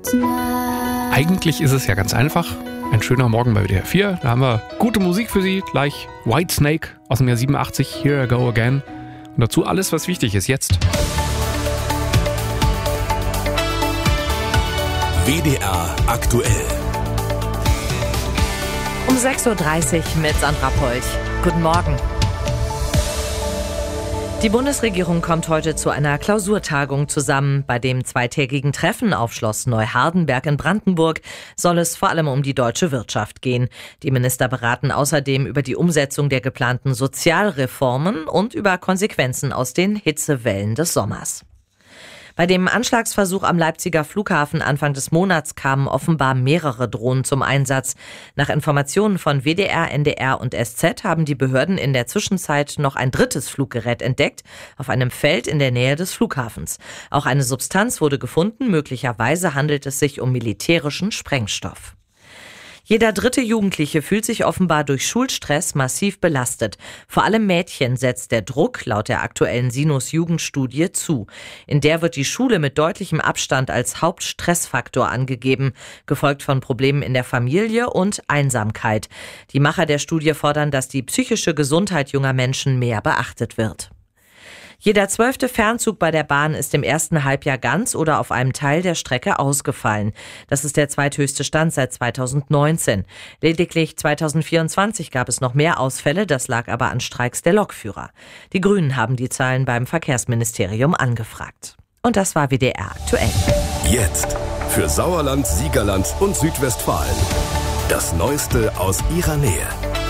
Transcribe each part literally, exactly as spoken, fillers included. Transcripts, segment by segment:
Eigentlich ist es ja ganz einfach. Ein schöner Morgen bei W D R vier. Da haben wir gute Musik für Sie. Gleich Whitesnake aus dem Jahr siebenundachtzig. Here I Go Again. Und dazu alles, was wichtig ist jetzt. W D R aktuell. Um sechs Uhr dreißig mit Sandra Polch. Guten Morgen. Die Bundesregierung kommt heute zu einer Klausurtagung zusammen. Bei dem zweitägigen Treffen auf Schloss Neuhardenberg in Brandenburg soll es vor allem um die deutsche Wirtschaft gehen. Die Minister beraten außerdem über die Umsetzung der geplanten Sozialreformen und über Konsequenzen aus den Hitzewellen des Sommers. Bei dem Anschlagsversuch am Leipziger Flughafen Anfang des Monats kamen offenbar mehrere Drohnen zum Einsatz. Nach Informationen von W D R, N D R und S Z haben die Behörden in der Zwischenzeit noch ein drittes Fluggerät entdeckt, auf einem Feld in der Nähe des Flughafens. Auch eine Substanz wurde gefunden, möglicherweise handelt es sich um militärischen Sprengstoff. Jeder dritte Jugendliche fühlt sich offenbar durch Schulstress massiv belastet. Vor allem Mädchen setzt der Druck laut der aktuellen Sinus-Jugendstudie zu. In der wird die Schule mit deutlichem Abstand als Hauptstressfaktor angegeben, gefolgt von Problemen in der Familie und Einsamkeit. Die Macher der Studie fordern, dass die psychische Gesundheit junger Menschen mehr beachtet wird. Jeder zwölfte Fernzug bei der Bahn ist im ersten Halbjahr ganz oder auf einem Teil der Strecke ausgefallen. Das ist der zweithöchste Stand seit zweitausendneunzehn. Lediglich zweitausendvierundzwanzig gab es noch mehr Ausfälle, das lag aber an Streiks der Lokführer. Die Grünen haben die Zahlen beim Verkehrsministerium angefragt. Und das war W D R aktuell. Jetzt für Sauerland, Siegerland und Südwestfalen. Das Neueste aus ihrer Nähe.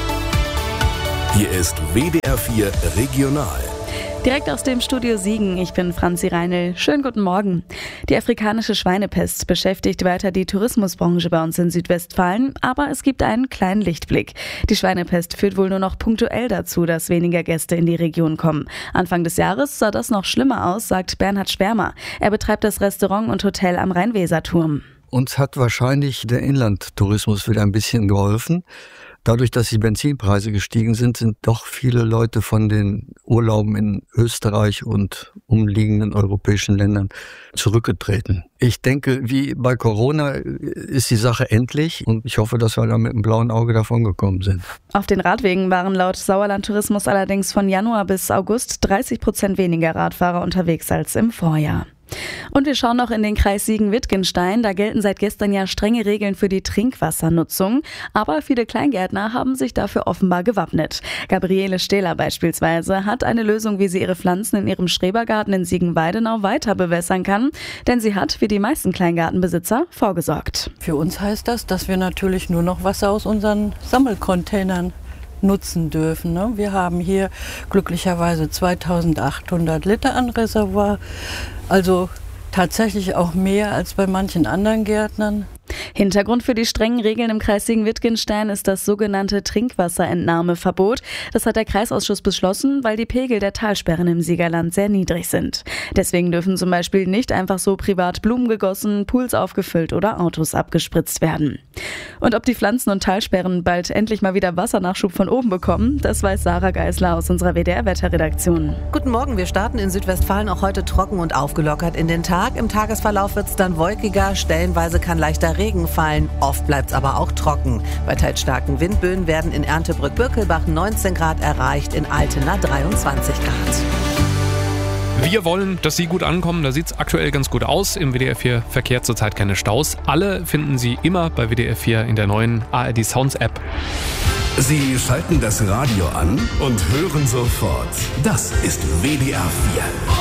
Hier ist W D R vier Regional. Direkt aus dem Studio Siegen, ich bin Franzi Reinl. Schönen guten Morgen. Die afrikanische Schweinepest beschäftigt weiter die Tourismusbranche bei uns in Südwestfalen, aber es gibt einen kleinen Lichtblick. Die Schweinepest führt wohl nur noch punktuell dazu, dass weniger Gäste in die Region kommen. Anfang des Jahres sah das noch schlimmer aus, sagt Bernhard Schwärmer. Er betreibt das Restaurant und Hotel am Rhein-Weser-Turm. Uns hat wahrscheinlich der Inlandtourismus wieder ein bisschen geholfen. Dadurch, dass die Benzinpreise gestiegen sind, sind doch viele Leute von den Urlauben in Österreich und umliegenden europäischen Ländern zurückgetreten. Ich denke, wie bei Corona ist die Sache endlich und ich hoffe, dass wir da mit einem blauen Auge davon gekommen sind. Auf den Radwegen waren laut Sauerland Tourismus allerdings von Januar bis August dreißig Prozent weniger Radfahrer unterwegs als im Vorjahr. Und wir schauen noch in den Kreis Siegen-Wittgenstein. Da gelten seit gestern ja strenge Regeln für die Trinkwassernutzung. Aber viele Kleingärtner haben sich dafür offenbar gewappnet. Gabriele Stehler beispielsweise hat eine Lösung, wie sie ihre Pflanzen in ihrem Schrebergarten in Siegen-Weidenau weiter bewässern kann. Denn sie hat, wie die meisten Kleingartenbesitzer, vorgesorgt. Für uns heißt das, dass wir natürlich nur noch Wasser aus unseren Sammelcontainern nutzen dürfen. Ne? Wir haben hier glücklicherweise zweitausendachthundert Liter an Reservoir, also tatsächlich auch mehr als bei manchen anderen Gärtnern. Hintergrund für die strengen Regeln im Kreis Siegen-Wittgenstein ist das sogenannte Trinkwasserentnahmeverbot. Das hat der Kreisausschuss beschlossen, weil die Pegel der Talsperren im Siegerland sehr niedrig sind. Deswegen dürfen zum Beispiel nicht einfach so privat Blumen gegossen, Pools aufgefüllt oder Autos abgespritzt werden. Und ob die Pflanzen und Talsperren bald endlich mal wieder Wassernachschub von oben bekommen, das weiß Sarah Geisler aus unserer W D R-Wetterredaktion. Guten Morgen, wir starten in Südwestfalen auch heute trocken und aufgelockert in den Tag. Im Tagesverlauf wird es dann wolkiger, stellenweise kann leichter Regen fallen, oft bleibt es aber auch trocken. Bei teils starken Windböen werden in Erndtebrück-Birkelbach neunzehn Grad erreicht, in Altena dreiundzwanzig Grad. Wir wollen, dass Sie gut ankommen. Da sieht es aktuell ganz gut aus. Im W D R vier verkehrt zurzeit keine Staus. Alle finden Sie immer bei W D R vier in der neuen A R D Sounds App. Sie schalten das Radio an und hören sofort. Das ist W D R vier.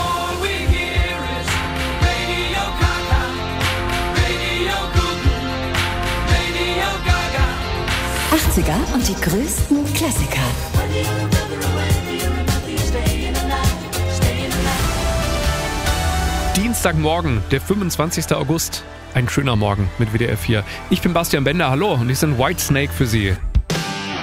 achtziger und die größten Klassiker. Dienstagmorgen, der fünfundzwanzigster August. Ein schöner Morgen mit W D R vier. Ich bin Bastian Bender, hallo, und ich bin Whitesnake für Sie.